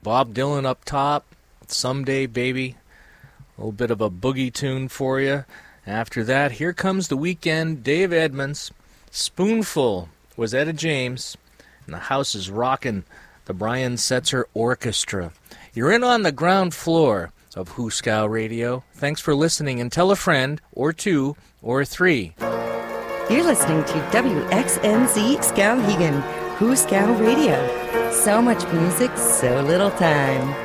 Bob Dylan up top, Someday Baby, a little bit of a boogie tune for you. After that, Here Comes the Weekend, Dave Edmunds. Spoonful was Etta James, and the house is rocking, the Brian Setzer Orchestra. You're in on the ground floor of Hooskow Radio. Thanks for listening, and tell a friend, or two, or three. You're listening to WXNZ Skowhegan, Hooskow Radio. So much music, so little time.